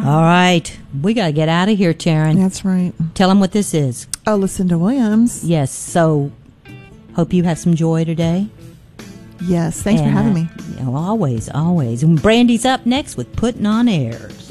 All right. We got to get out of here, Taryn. That's right. Tell them what this is. Oh, Lucinda Williams. Yes. So, hope you have some joy today. Yes. Thanks for having me. Always, always. And Brandy's up next with Putting on Airs.